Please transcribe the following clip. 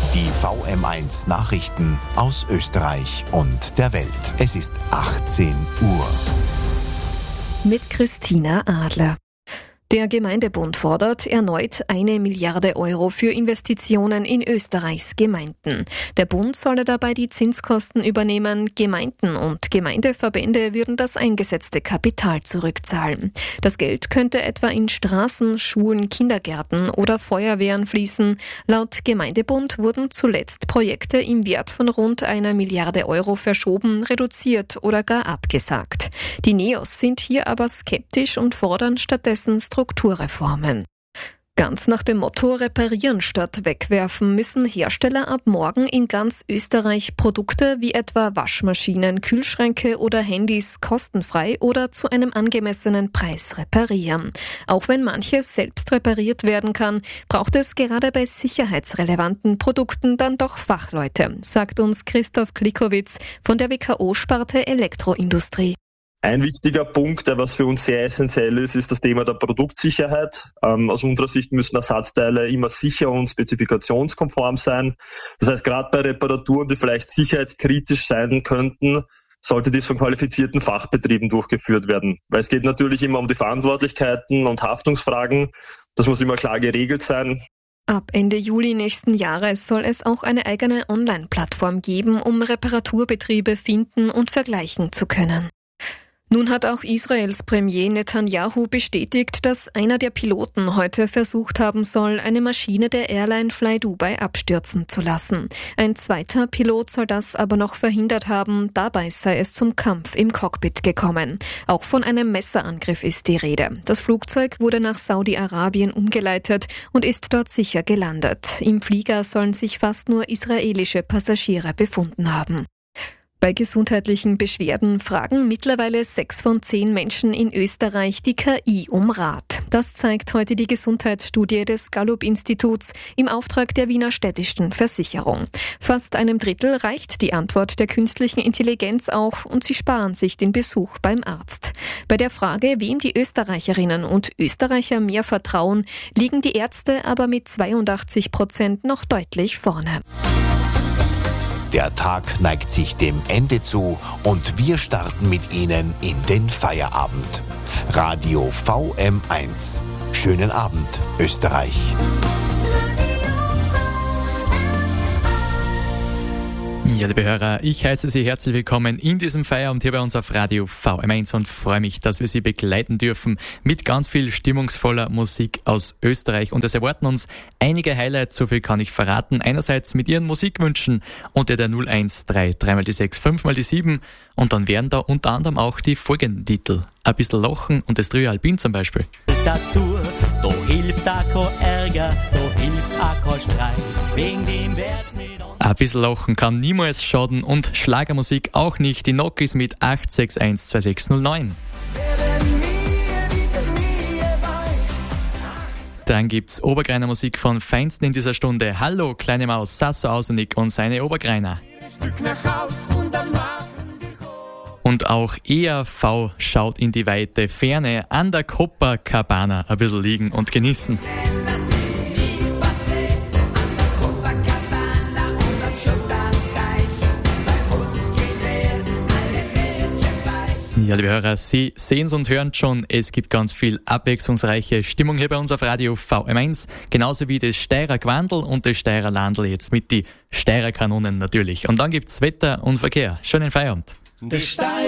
Die VM1 Nachrichten aus Österreich und der Welt. Es ist 18 Uhr. Mit Christina Adler. Der Gemeindebund fordert erneut 1 Milliarde Euro für Investitionen in Österreichs Gemeinden. Der Bund solle dabei die Zinskosten übernehmen. Gemeinden und Gemeindeverbände würden das eingesetzte Kapital zurückzahlen. Das Geld könnte etwa in Straßen, Schulen, Kindergärten oder Feuerwehren fließen. Laut Gemeindebund wurden zuletzt Projekte im Wert von rund 1 Milliarde Euro verschoben, reduziert oder gar abgesagt. Die NEOS sind hier aber skeptisch und fordern stattdessen Strukturreformen. Ganz nach dem Motto Reparieren statt wegwerfen müssen Hersteller ab morgen in ganz Österreich Produkte wie etwa Waschmaschinen, Kühlschränke oder Handys kostenfrei oder zu einem angemessenen Preis reparieren. Auch wenn manches selbst repariert werden kann, braucht es gerade bei sicherheitsrelevanten Produkten dann doch Fachleute, sagt uns Christoph Klikowitz von der WKO-Sparte Elektroindustrie. Ein wichtiger Punkt, der was für uns sehr essentiell ist, ist das Thema der Produktsicherheit. Aus unserer Sicht müssen Ersatzteile immer sicher und spezifikationskonform sein. Das heißt, gerade bei Reparaturen, die vielleicht sicherheitskritisch sein könnten, sollte dies von qualifizierten Fachbetrieben durchgeführt werden. Weil es geht natürlich immer um die Verantwortlichkeiten und Haftungsfragen. Das muss immer klar geregelt sein. Ab Ende Juli nächsten Jahres soll es auch eine eigene Online-Plattform geben, um Reparaturbetriebe finden und vergleichen zu können. Nun hat auch Israels Premier Netanyahu bestätigt, dass einer der Piloten heute versucht haben soll, eine Maschine der Airline Fly Dubai abstürzen zu lassen. Ein zweiter Pilot soll das aber noch verhindert haben, dabei sei es zum Kampf im Cockpit gekommen. Auch von einem Messerangriff ist die Rede. Das Flugzeug wurde nach Saudi-Arabien umgeleitet und ist dort sicher gelandet. Im Flieger sollen sich fast nur israelische Passagiere befunden haben. Bei gesundheitlichen Beschwerden fragen mittlerweile 6 von 10 Menschen in Österreich die KI um Rat. Das zeigt heute die Gesundheitsstudie des Gallup-Instituts im Auftrag der Wiener Städtischen Versicherung. Fast einem Drittel reicht die Antwort der künstlichen Intelligenz auch und sie sparen sich den Besuch beim Arzt. Bei der Frage, wem die Österreicherinnen und Österreicher mehr vertrauen, liegen die Ärzte aber mit 82% noch deutlich vorne. Der Tag neigt sich dem Ende zu und wir starten mit Ihnen in den Feierabend. Radio VM1. Schönen Abend, Österreich. Ja, liebe Hörer, ich heiße Sie herzlich willkommen in diesem Feierabend hier bei uns auf Radio VM1 und freue mich, dass wir Sie begleiten dürfen mit ganz viel stimmungsvoller Musik aus Österreich. Und es erwarten uns einige Highlights, so viel kann ich verraten. Einerseits mit Ihren Musikwünschen unter der 013 3 die 6 5 die 7 und dann wären da unter anderem auch die folgenden Titel. Ein bisschen Lachen und das Trio Alpin zum Beispiel. Dazu, da hilft auch kein Ärger, da hilft auch kein Streit, wegen dem wär's nicht. Ein bisschen Lachen kann niemals schaden und Schlagermusik auch nicht. Die Nokis mit 8612609. Dann gibt's Obergreiner Musik von Feinsten in dieser Stunde. Hallo, kleine Maus, Sasso Ausenik und seine Obergreiner. Und auch ERV schaut in die weite Ferne an der Copacabana ein bisschen liegen und genießen. Ja, liebe Hörer, Sie sehen es und hören schon, es gibt ganz viel abwechslungsreiche Stimmung hier bei uns auf Radio VM1, genauso wie das Steirer Gwandl und das Steirer Landl jetzt mit die Steirer Kanonen natürlich. Und dann gibt's Wetter und Verkehr. Schönen Feierabend.